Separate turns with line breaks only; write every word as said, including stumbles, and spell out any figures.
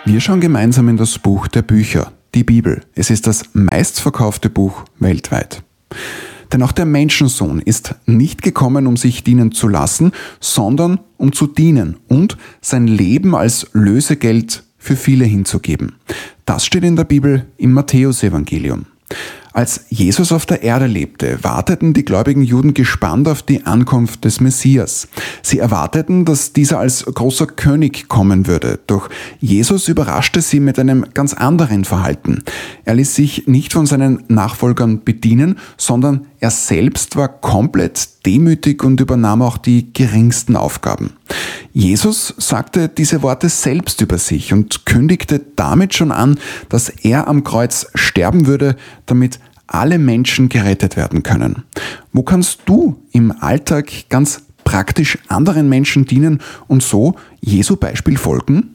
Wir schauen gemeinsam in das Buch der Bücher, die Bibel. Es ist das meistverkaufte Buch weltweit. Denn auch der Menschensohn ist nicht gekommen, um sich dienen zu lassen, sondern um zu dienen und sein Leben als Lösegeld für viele hinzugeben. Das steht in der Bibel im Matthäusevangelium. Als Jesus auf der Erde lebte, warteten die gläubigen Juden gespannt auf die Ankunft des Messias. Sie erwarteten, dass dieser als großer König kommen würde. Doch Jesus überraschte sie mit einem ganz anderen Verhalten. Er ließ sich nicht von seinen Nachfolgern bedienen, sondern er selbst war komplett demütig und übernahm auch die geringsten Aufgaben. Jesus sagte diese Worte selbst über sich und kündigte damit schon an, dass er am Kreuz sterben würde, damit alle Menschen gerettet werden können. Wo kannst du im Alltag ganz praktisch anderen Menschen dienen und so Jesu Beispiel folgen?